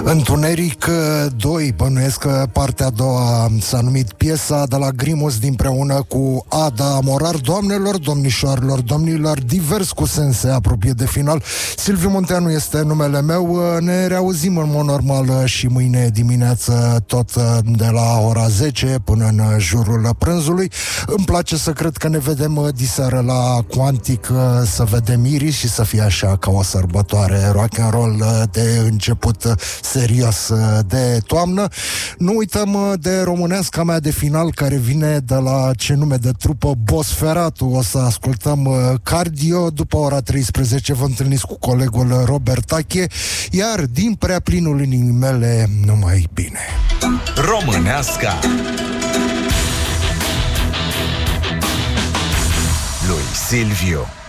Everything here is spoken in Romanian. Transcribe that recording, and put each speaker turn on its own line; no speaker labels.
Întuneric 2, bănuiesc că partea a doua s-a numit piesa de la Grimus împreună cu Ada Morar. Doamnelor, domnișoarelor, domnilor, divers cu sens se apropie de final. Silviu Munteanu este numele meu. Ne reauzim în mod normal și mâine dimineață, tot de la ora 10 până în jurul prânzului. Îmi place să cred că ne vedem diseară la Quantic, să vedem Iris și să fie așa ca o sărbătoare rock and roll de început serios de toamnă. Nu uităm de româneasca mea de final, care vine de la ce nume de trupă, Bosferatu. O să ascultăm Cardio. După ora 13 vă întâlniți cu colegul Robert Tache, iar din prea plinul inimii mele, numai bine.
Româneasca lui Silviu.